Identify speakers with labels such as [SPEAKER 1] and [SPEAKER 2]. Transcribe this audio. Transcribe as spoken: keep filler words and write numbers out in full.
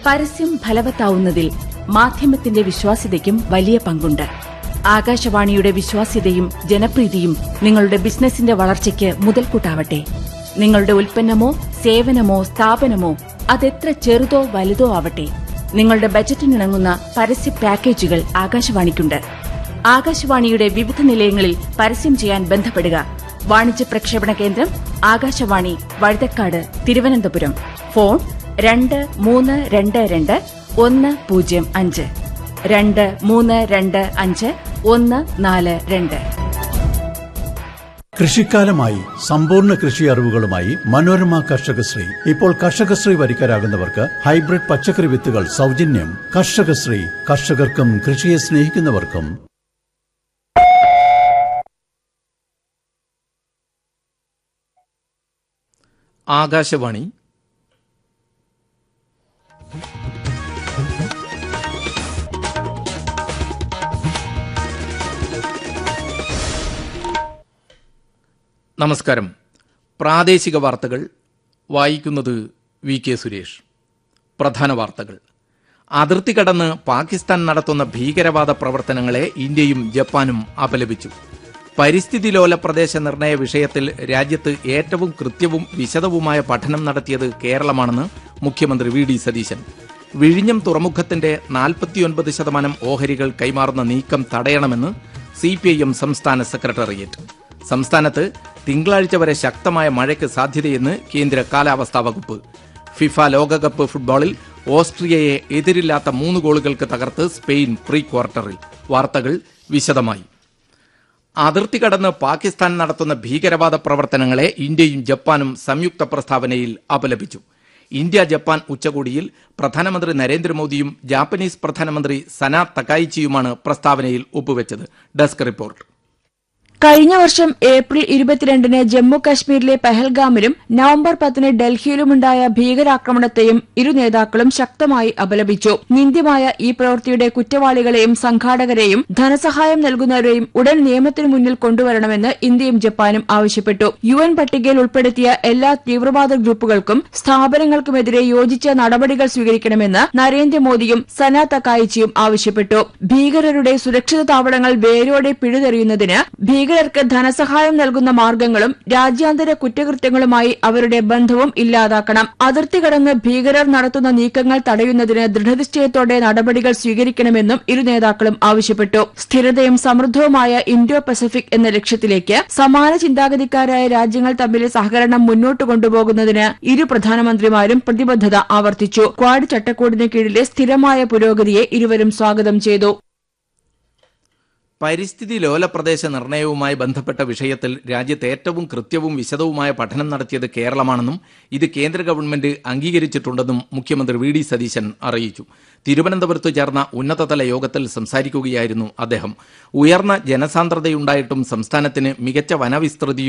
[SPEAKER 1] പരസ്യം ഫലവത്താവുന്നതിൽ മാധ്യമത്തിന്റെ വിശ്വാസ്യതയ്ക്കും വലിയ പങ്കുണ്ട്. ആകാശവാണിയുടെ വിശ്വാസ്യതയും ജനപ്രീതിയും നിങ്ങളുടെ ബിസിനസിന്റെ വളർച്ചയ്ക്ക് മുതൽക്കൂട്ടാവട്ടെ. നിങ്ങളുടെ ഉൽപ്പന്നമോ സേവനമോ സ്ഥാപനമോ അതെത്ര ചെറുതോ വലുതോ ആവട്ടെ, നിങ്ങളുടെ ബജറ്റിനിണങ്ങുന്ന പരസ്യ പാക്കേജുകൾ ആകാശവാണിക്കുണ്ട്. ആകാശവാണിയുടെ വിവിധ നിലയങ്ങളിൽ പരസ്യം ചെയ്യാൻ ബന്ധപ്പെടുക. വാണിജ്യ പ്രക്ഷേപണ കേന്ദ്രം ആകാശവാണി, വഴുതക്കാട്, തിരുവനന്തപുരം. ഫോൺ രണ്ട് മൂന്ന് രണ്ട് രണ്ട് ഒന്ന് പൂജ്യം അഞ്ച് രണ്ട് മൂന്ന് രണ്ട് അഞ്ച് ഒന്ന് നാല് രണ്ട്.
[SPEAKER 2] കൃഷിക്കാലമായി സമ്പൂർണ്ണ കൃഷി അറിവുകളുമായി മനോരമ കർഷകശ്രീ. ഇപ്പോൾ കർഷകശ്രീ വരിക്കാരാകുന്നവർക്ക് ഹൈബ്രിഡ് പച്ചക്കറി വിത്തുകൾ സൗജന്യം. കർഷകശ്രീ, കർഷകർക്കും കൃഷിയെ സ്നേഹിക്കുന്നവർക്കും.
[SPEAKER 3] ആകാശവാണി. നമസ്കാരം. പ്രാദേശിക വാർത്തകൾ വായിക്കുന്നത് വി കെ സുരേഷ്. പ്രധാന വാർത്തകൾ. അതിർത്തി കടന്ന് പാകിസ്ഥാൻ നടത്തുന്ന ഭീകരവാദ പ്രവർത്തനങ്ങളെ ഇന്ത്യയും ജപ്പാനും അപലപിച്ചു. പരിസ്ഥിതി ലോല പ്രദേശ നിർണയ വിഷയത്തിൽ രാജ്യത്ത് ഏറ്റവും കൃത്യവും വിശദവുമായ പഠനം നടത്തിയത് കേരളമാണെന്ന് മുഖ്യമന്ത്രി വി ഡി സതീശൻ. വിഴിഞ്ഞം തുറമുഖത്തിന്റെ നാൽപ്പത്തിയൊൻപത് ശതമാനം ഓഹരികൾ കൈമാറുന്ന നീക്കം തടയണമെന്ന് സി പി ഐ എം സംസ്ഥാന സെക്രട്ടേറിയറ്റ്. സംസ്ഥാനത്ത് തിങ്കളാഴ്ച വരെ ശക്തമായ മഴയ്ക്ക് സാധ്യതയെന്ന് കേന്ദ്ര കാലാവസ്ഥാ വകുപ്പ്. ഫിഫ ലോകകപ്പ് ഫുട്ബോളിൽ ഓസ്ട്രിയയെ എതിരില്ലാത്ത മൂന്ന് ഗോളുകൾക്ക് തകർത്ത് സ്പെയിൻ പ്രീ ക്വാർട്ടറിൽ. വാർത്തകൾ വിശദമായി. അതിർത്തി കടന്ന് പാകിസ്ഥാൻ നടത്തുന്ന ഭീകരവാദ പ്രവർത്തനങ്ങളെ ഇന്ത്യയും ജപ്പാനും സംയുക്ത പ്രസ്താവനയിൽ അപലപിച്ചു. ഇന്ത്യ ജപ്പാൻ ഉച്ചകോടിയിൽ പ്രധാനമന്ത്രി നരേന്ദ്രമോദിയും ജാപ്പനീസ് പ്രധാനമന്ത്രി സന തകായിച്ചിയുമാണ് പ്രസ്താവനയിൽ ഒപ്പുവെച്ചത്. Desk report.
[SPEAKER 4] കഴിഞ്ഞ വർഷം ഏപ്രിൽ ഇരുപത്തിരണ്ടിന് ജമ്മു കശ്മീരിലെ പെഹൽഗാമിലും നവംബർ പത്തിന് ഡൽഹിയിലുമുണ്ടായ ഭീകരാക്രമണത്തെയും ഇരു നേതാക്കളും ശക്തമായി അപലപിച്ചു. നിന്ദ്യമായ ഈ പ്രവൃത്തിയുടെ കുറ്റവാളികളെയും സംഘാടകരെയും ധനസഹായം നൽകുന്നവരെയും ഉടൻ നിയമത്തിനു മുന്നിൽ കൊണ്ടുവരണമെന്ന് ഇന്ത്യയും ജപ്പാനും ആവശ്യപ്പെട്ടു. യു എൻ പട്ടികയിൽ ഉൾപ്പെടുത്തിയ എല്ലാ തീവ്രവാദ ഗ്രൂപ്പുകൾക്കും സ്ഥാപനങ്ങൾക്കുമെതിരെ യോജിച്ച നടപടികൾ സ്വീകരിക്കണമെന്ന് നരേന്ദ്രമോദിയും സന തകായിച്ചിയും ആവശ്യപ്പെട്ടു. ഭീകരരുടെ സുരക്ഷിത താവളങ്ങൾ വേരോടെ പിഴുതെറിയുന്നതിന് ഭീകരർക്ക് ധനസഹായം നൽകുന്ന മാർഗങ്ങളും രാജ്യാന്തര കുറ്റകൃത്യങ്ങളുമായി അവരുടെ ബന്ധവും ഇല്ലാതാക്കണം. അതിർത്തി കടന്ന് ഭീകരർ നടത്തുന്ന നീക്കങ്ങൾ തടയുന്നതിന് ദൃഢനിശ്ചയത്തോടെ നടപടികൾ സ്വീകരിക്കണമെന്നും ഇരു നേതാക്കളും ആവശ്യപ്പെട്ടു. സ്ഥിരതയും സമൃദ്ധവുമായ ഇൻഡോ പസഫിക് എന്ന ലക്ഷ്യത്തിലേക്ക് സമാന ചിന്താഗതിക്കാരായ രാജ്യങ്ങൾ തമ്മിലെ സഹകരണം മുന്നോട്ട് കൊണ്ടുപോകുന്നതിന് ഇരു പ്രധാനമന്ത്രിമാരും പ്രതിബദ്ധത ആവർത്തിച്ചു. ക്വാഡ് ചട്ടക്കൂടിന് കീഴിലെ സ്ഥിരമായ പുരോഗതിയെ ഇരുവരും സ്വാഗതം ചെയ്തു.
[SPEAKER 3] പരിസ്ഥിതി ലോല പ്രദേശ നിർണയവുമായി ബന്ധപ്പെട്ട വിഷയത്തിൽ രാജ്യത്ത് ഏറ്റവും കൃത്യവും വിശദവുമായ പഠനം നടത്തിയത് കേരളമാണെന്നും ഇത് കേന്ദ്ര ഗവൺമെന്റ് അംഗീകരിച്ചിട്ടുണ്ടെന്നും മുഖ്യമന്ത്രി വി ഡി സതീശൻ അറിയിച്ചു. തിരുവനന്തപുരത്ത് ചേർന്ന ഉന്നതതല യോഗത്തിൽ സംസാരിക്കുകയായിരുന്നു അദ്ദേഹം. ഉയർന്ന ജനസാന്ദ്രതയുണ്ടായിട്ടും സംസ്ഥാനത്തിന് മികച്ച വനവിസ്തൃതിയും